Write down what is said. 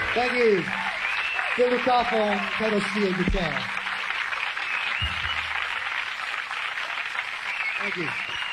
Thank you. Phil Lukoff on pedal steel guitar. Thank you.